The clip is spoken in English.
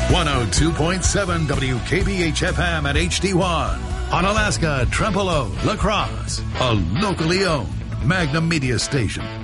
102.7 WKBH-FM at HD1. On Alaska, Trempealeau, La Crosse, a locally owned Magnum Media station.